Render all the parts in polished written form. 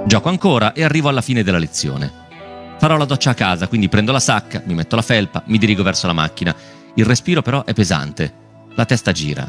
Gioco ancora e arrivo alla fine della lezione. Farò la doccia a casa, quindi prendo la sacca, mi metto la felpa, mi dirigo verso la macchina. Il respiro però è pesante, la testa gira.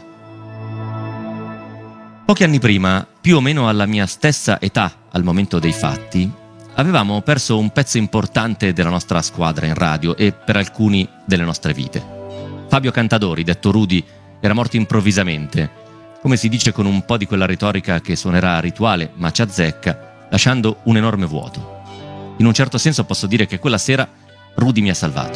Pochi anni prima, più o meno alla mia stessa età al momento dei fatti, avevamo perso un pezzo importante della nostra squadra in radio e per alcuni delle nostre vite. Fabio Cantadori, detto Rudy, era morto improvvisamente, come si dice con un po' di quella retorica che suonerà rituale ma ci azzecca, lasciando un enorme vuoto. In un certo senso posso dire che quella sera Rudy mi ha salvato.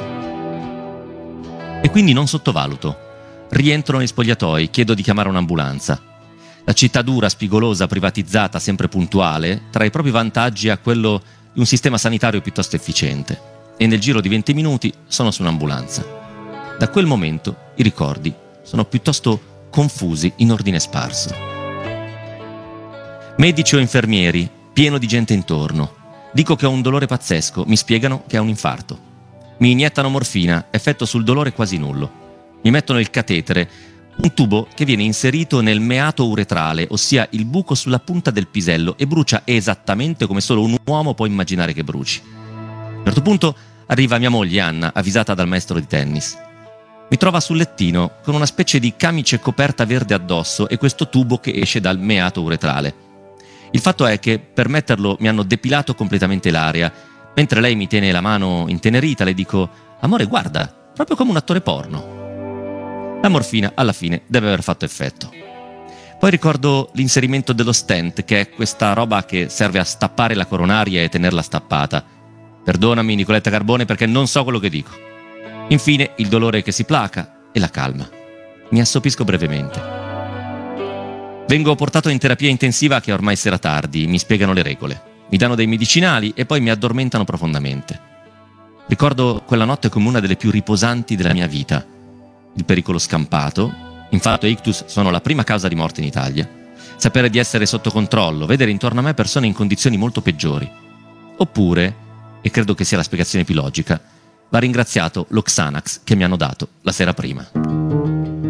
E quindi non sottovaluto. Rientro nei spogliatoi, chiedo di chiamare un'ambulanza. La città dura, spigolosa, privatizzata, sempre puntuale, trae i propri vantaggi a quello di un sistema sanitario piuttosto efficiente. E nel giro di 20 minuti sono su un'ambulanza. Da quel momento i ricordi sono piuttosto confusi in ordine sparso. Medici o infermieri, pieno di gente intorno. Dico che ho un dolore pazzesco, mi spiegano che è un infarto. Mi iniettano morfina, effetto sul dolore quasi nullo. Mi mettono il catetere, un tubo che viene inserito nel meato uretrale, ossia il buco sulla punta del pisello, e brucia esattamente come solo un uomo può immaginare che bruci. A un certo punto arriva mia moglie Anna, avvisata dal maestro di tennis. Mi trova sul lettino con una specie di camice coperta verde addosso e questo tubo che esce dal meato uretrale. Il fatto è che per metterlo mi hanno depilato completamente l'aria. Mentre lei mi tiene la mano intenerita, le dico: amore, guarda, proprio come un attore porno. La morfina alla fine deve aver fatto effetto. Poi ricordo l'inserimento dello stent, che è questa roba che serve a stappare la coronaria e tenerla stappata. Perdonami Nicoletta Carbone perché non so quello che dico. Infine il dolore che si placa e la calma. Mi assopisco brevemente. Vengo portato in terapia intensiva che ormai sera tardi, mi spiegano le regole. Mi danno dei medicinali e poi mi addormentano profondamente. Ricordo quella notte come una delle più riposanti della mia vita. Il pericolo scampato, infarto e ictus sono la prima causa di morte in Italia. Sapere di essere sotto controllo, vedere intorno a me persone in condizioni molto peggiori. Oppure, e credo che sia la spiegazione più logica, va ringraziato lo Xanax che mi hanno dato la sera prima.